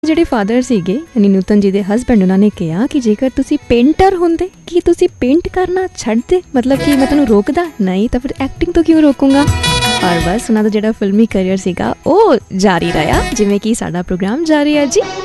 ਜਿਹੜੇ ਫਾਦਰ ਸੀਗੇ ਯਾਨੀ ਨੂਤਨ ਜੀ ਦੇ ਹਸਬੈਂਡ, ਉਹਨਾਂ ਨੇ ਕਿਹਾ ਕਿ ਜੇਕਰ ਤੁਸੀਂ ਪੇਂਟਰ ਹੁੰਦੇ ਕੀ ਤੁਸੀਂ ਪੇਂਟ ਕਰਨਾ ਛੱਡਦੇ, ਮਤਲਬ ਕਿ ਮੈਂ ਤੁਹਾਨੂੰ ਰੋਕਦਾ ਨਹੀਂ ਤਾਂ ਫਿਰ ਐਕਟਿੰਗ ਤੋਂ ਕਿਉਂ ਰੋਕੂੰਗਾ। ਔਰ ਬਸ ਉਹਨਾਂ ਦਾ ਜਿਹੜਾ ਫਿਲਮੀ ਕਰੀਅਰ ਸੀਗਾ ਉਹ ਜਾਰੀ ਰਿਹਾ, ਜਿਵੇਂ ਕਿ ਸਾਡਾ ਪ੍ਰੋਗਰਾਮ ਜਾਰੀ ਹੈ ਜੀ।